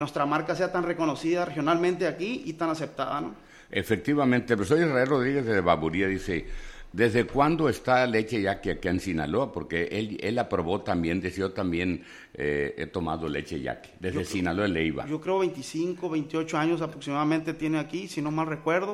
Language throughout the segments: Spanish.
nuestra marca sea tan reconocida regionalmente aquí y tan aceptada, ¿no? Efectivamente, el profesor Israel Rodríguez de Baburía dice, ¿desde cuándo está leche yaqui aquí en Sinaloa? Porque él aprobó también, decía, yo también he tomado leche yaqui, desde Sinaloa de Leiva. Yo creo 25, 28 años aproximadamente tiene aquí, si no mal recuerdo.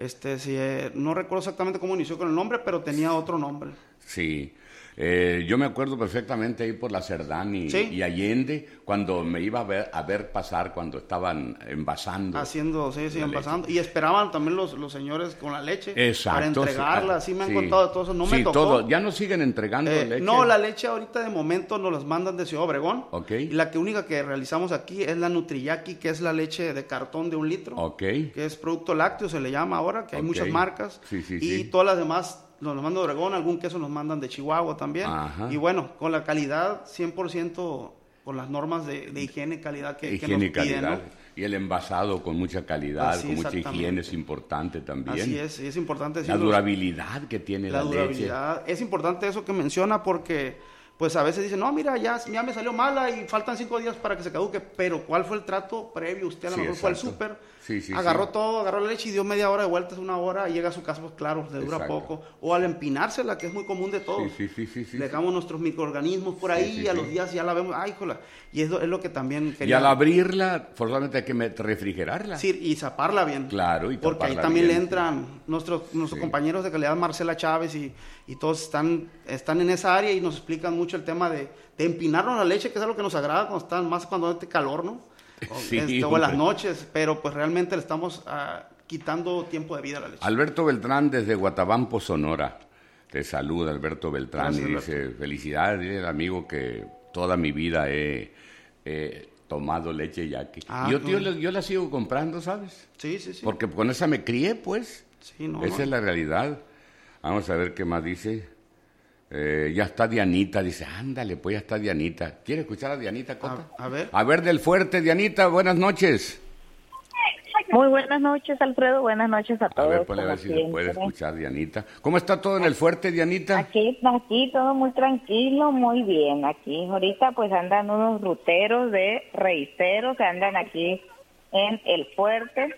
No recuerdo exactamente cómo inició con el nombre, pero tenía otro nombre. Sí. Yo me acuerdo perfectamente ahí por la Cerdán y Allende, cuando me iba a ver pasar cuando estaban envasando. Envasando. Y esperaban también los señores con la leche. Exacto, para entregarla. Sí, me han contado de todo eso. No me tocó. Todo. ¿Ya no siguen entregando leche? No, la leche ahorita de momento nos las mandan de Ciudad Obregón. Okay. Y la única que realizamos aquí es la Nutriyaki, que es la leche de cartón de 1 litro. Okay. Que es producto lácteo, se le llama ahora, que hay muchas marcas. Sí. Todas las demás nos mandan de Obregón, algún queso nos mandan de Chihuahua también. Ajá. Y bueno, con la calidad 100%, con las normas de higiene y calidad que nos piden, calidad, ¿no? Y el envasado con mucha calidad, con mucha higiene es importante también. Así es importante decirlo. La durabilidad que tiene la leche. Es importante eso que menciona porque pues a veces dicen, no, mira, ya me salió mala y faltan 5 días para que se caduque, pero ¿cuál fue el trato previo? Usted a lo mejor fue al súper, agarró todo, agarró la leche y dio media hora de vueltas, 1 hora, y llega a su casa, pues claro, le dura poco. O al empinársela, que es muy común de todos. Dejamos nuestros microorganismos por ahí y a los días ya la vemos, ay, jola. Y es lo que también quería. Y al abrirla, forzosamente hay que refrigerarla. Sí, y zaparla bien. Claro, y porque ahí también le entran nuestros compañeros de calidad, Marcela Chávez y todos están en esa área y nos explican mucho el tema de empinarnos la leche, que es algo que nos agrada cuando hace calor, ¿no? O en las noches, pero pues realmente le estamos quitando tiempo de vida a la leche. Alberto Beltrán desde Guatabampo, Sonora. Te saluda Alberto Beltrán. Gracias, y dice, Alberto. Felicidades, dile al amigo que toda mi vida he tomado leche yaqui. Yo la sigo comprando, ¿sabes? Sí. Porque con esa me crié, pues. Sí, esa es la realidad. Vamos a ver qué más dice. Ya está Dianita, dice, ándale, pues ya está Dianita. ¿Quiere escuchar a Dianita, Cota? A ver, del Fuerte, Dianita, buenas noches. Muy buenas noches, Alfredo, buenas noches a todos. A ver, pues a ver si se puede escuchar, Dianita. ¿Cómo está todo en el Fuerte, Dianita? Aquí todo muy tranquilo, muy bien. Aquí ahorita pues andan unos ruteros de reiceros que andan aquí en el Fuerte.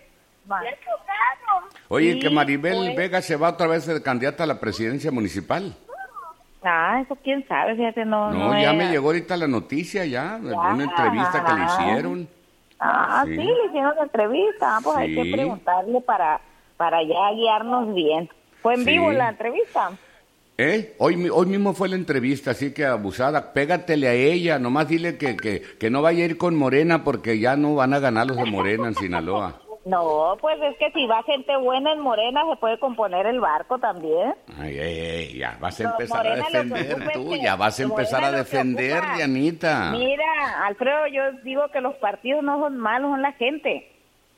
Oye, que Maribel Vega se va otra vez de candidata a la presidencia municipal. Eso quién sabe, fíjate, no ya me llegó ahorita la noticia, una entrevista que le hicieron. Sí, le hicieron la entrevista, pues hay que preguntarle para ya guiarnos bien. ¿Fue en vivo la entrevista? Hoy mismo fue la entrevista, así que abusada, pégatele a ella, nomás dile que no vaya a ir con Morena porque ya no van a ganar los de Morena en Sinaloa. No, pues es que si va gente buena en Morena se puede componer el barco también. Ya vas a empezar a defender tú, ya vas a empezar a defender, Dianita. Mira, Alfredo, yo digo que los partidos no son malos, son la gente.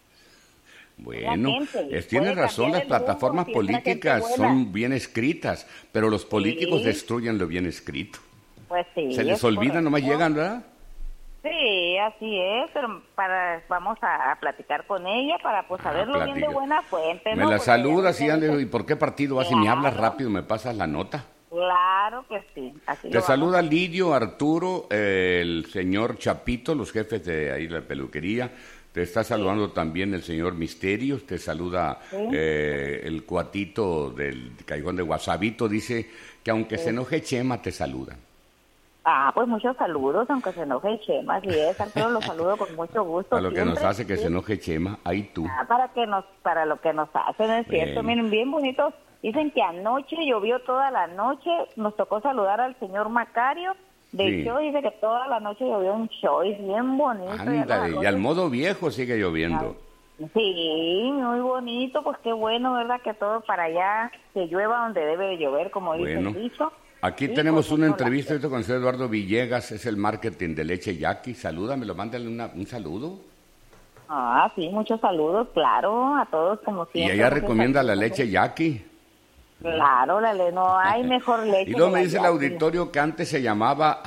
Bueno, tienes razón, las plataformas políticas son bien escritas, pero los políticos destruyen lo bien escrito. Pues sí. Se les olvida, nomás llegan, ¿verdad? Sí, así es, pero vamos a platicar con ella para pues saberlo bien de buena fuente, ¿no? Me la saludas y ¿por qué partido vas? Si me hablas rápido, me pasas la nota. Claro que sí. Te saluda Lidio, Arturo, el señor Chapito, los jefes de ahí la peluquería. Te está saludando también el señor Misterios, te saluda el cuatito del Callejón de Guasabito, dice que aunque se enoje Chema, te saluda. Pues muchos saludos, aunque se enoje Chema, así es, Alfredo, los saludo con mucho gusto. Para lo que nos hace que se enoje Chema, ahí tú. Para lo que nos hacen, es cierto, miren, bien bonitos. Dicen que anoche llovió toda la noche, nos tocó saludar al señor Macario. De hecho, dice que toda la noche llovió un Choice bien bonito. Ándale, y al modo viejo sigue lloviendo. Sí, muy bonito, pues qué bueno, ¿verdad? Que todo para allá que llueva donde debe de llover, como dice el dicho. Aquí tenemos una entrevista con el señor Eduardo Villegas, es el marketing de leche yaqui. Salúdamelo, mándale un saludo. Sí, muchos saludos, claro, a todos como siempre. Y ella recomienda la leche yaqui. Claro, no hay mejor leche. Y luego me dice el auditorio que antes se llamaba,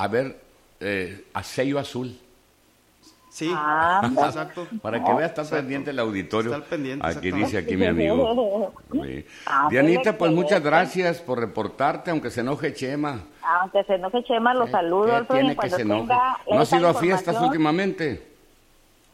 a sello azul. Sí, exacto. Para que vea, está pendiente el auditorio. Está pendiente, aquí dice aquí mi amigo. Dianita, pues muchas gracias por reportarte, aunque se enoje Chema. Aunque se enoje Chema, los saludos. Tiene que se enoje. ¿No has ido a fiestas últimamente?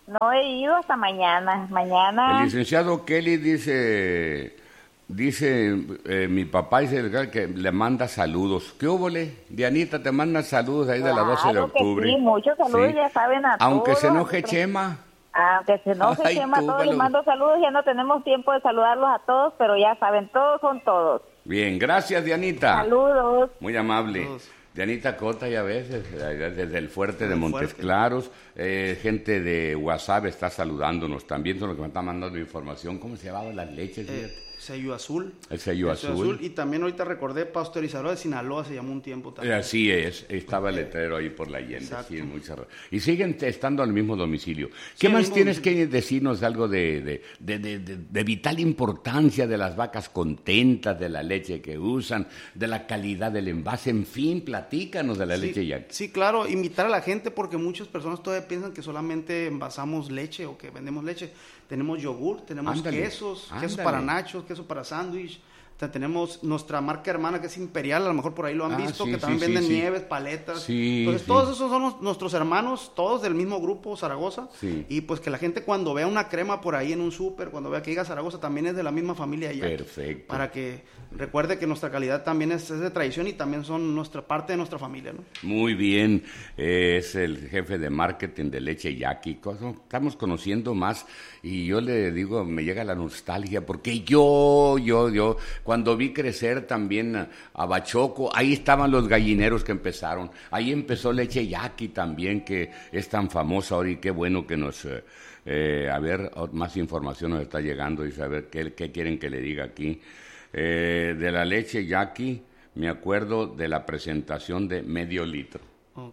No he ido hasta mañana. Mañana. El licenciado Kelly dice mi papá dice que le manda saludos. ¿Qué óvole? Dianita, te manda saludos ahí de la 12 de octubre. Sí, muchos saludos, ya saben a todos. Aunque se enoje Chema. Aunque se enoje Chema, a todos les mando saludos. Ya no tenemos tiempo de saludarlos a todos, pero ya saben, todos son todos. Bien, gracias, Dianita. Saludos. Muy amable. Saludos. Dianita Cota, ya ves, desde el fuerte de Montes Claros, gente de WhatsApp está saludándonos también, son los que me están mandando información. ¿Cómo se llamaban las leches? Sello azul. El sello azul. Y también ahorita recordé, pasteurizador de Sinaloa se llamó un tiempo también. Así es, estaba el letrero ahí por la Allende. Sí, y siguen estando al mismo domicilio. ¿Qué más tienes que decirnos algo de vital importancia de las vacas contentas, de la leche que usan, de la calidad del envase? En fin, platícanos de la leche ya. Sí, claro, invitar a la gente porque muchas personas todavía piensan que solamente envasamos leche o que vendemos leche. Tenemos yogur, tenemos quesos para nachos, queso para sándwich. Tenemos nuestra marca hermana que es Imperial, a lo mejor por ahí lo han visto, que también venden nieves, paletas. Entonces todos esos son nuestros hermanos, todos del mismo grupo, Zaragoza. Y pues que la gente cuando vea una crema por ahí en un súper, cuando vea que diga Zaragoza, también es de la misma familia allá. Perfecto. Para que recuerde que nuestra calidad también es de tradición y también son parte de nuestra familia, ¿no? Muy bien, es el jefe de marketing de Leche Yaqui. Estamos conociendo más y yo le digo, me llega la nostalgia porque yo cuando vi crecer también a Bachoco, ahí estaban los gallineros que empezaron. Ahí empezó Leche Yaqui también, que es tan famosa ahora y qué bueno que nos... a ver, más información nos está llegando y saber qué quieren que le diga aquí. De la Leche Yaqui, me acuerdo de la presentación de medio litro.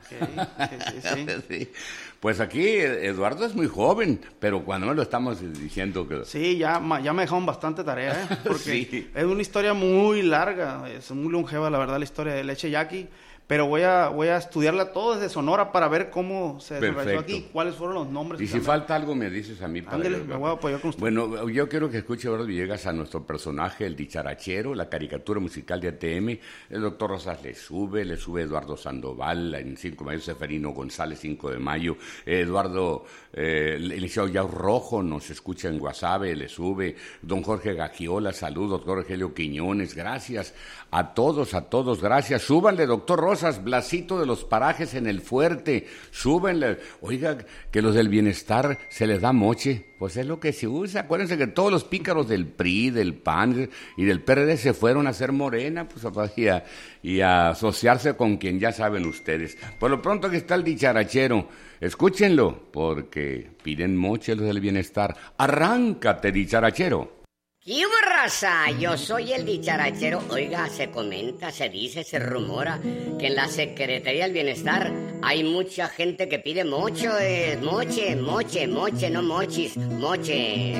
Sí. Pues aquí Eduardo es muy joven, pero cuando me lo estamos diciendo que... Sí, ya me dejaron bastante tarea, porque es una historia muy larga, es muy longeva la verdad la historia de Leche Yaqui, pero voy a estudiarla todo desde Sonora para ver cómo se desarrolló aquí, cuáles fueron los nombres. Y si falta algo me dices a mí. Ándale, me voy a apoyar con usted. Bueno, yo quiero que escuche ahora Villegas a nuestro personaje, el dicharachero, la caricatura musical de ATM. El doctor Rosas le sube Eduardo Sandoval, en 5 de mayo Seferino González, 5 de mayo. Eduardo, el licenciado Yao Rojo nos escucha en WhatsApp, le sube. Don Jorge Gagiola, saludos. Doctor Rogelio Quiñones, gracias. A todos, gracias. Súbanle, doctor Rosas, Blasito de los Parajes en el Fuerte. Súbenle. Oiga, que los del bienestar se les da moche. Pues es lo que se usa. Acuérdense que todos los pícaros del PRI, del PAN y del PRD se fueron a hacer Morena, pues y a asociarse con quien ya saben ustedes. Por lo pronto que está el dicharachero. Escúchenlo, porque piden moche los del bienestar. Arráncate, dicharachero. ¡Qué raza! Yo soy el dicharachero. Oiga, se comenta, se dice, se rumora que en la Secretaría del Bienestar hay mucha gente que pide moche, no mochis, moche.